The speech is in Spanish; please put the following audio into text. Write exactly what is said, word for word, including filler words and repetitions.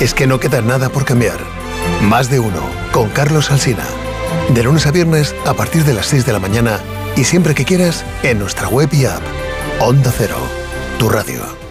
es que no queda nada por cambiar. Más de uno, con Carlos Alsina. De lunes a viernes, a partir de las seis de la mañana y siempre que quieras, en nuestra web y app. Onda Cero, tu radio.